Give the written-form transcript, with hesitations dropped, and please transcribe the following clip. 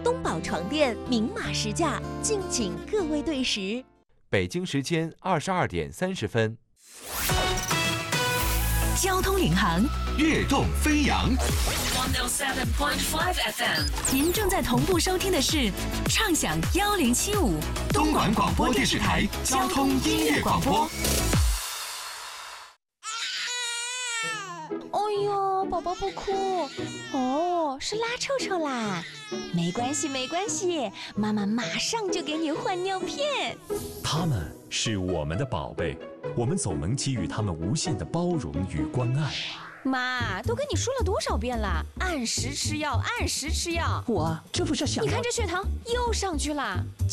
东宝床垫明码实价，敬请各位对时。 北京时间22:30。 交通领航， 跃动飞扬。 107.5 FM， 您正在同步收听的是畅享1075 东莞广播电视台交通音乐广播。 哎呦，宝宝不哭哦，是拉臭臭啦。没关系，没关系，妈妈马上就给你换尿片。 他们是我们的宝贝，我们总能给予他们无限的包容与关爱。 妈，都跟你说了多少遍了，按时吃药，按时吃药。 这不是想…… 你看这血糖又上去了。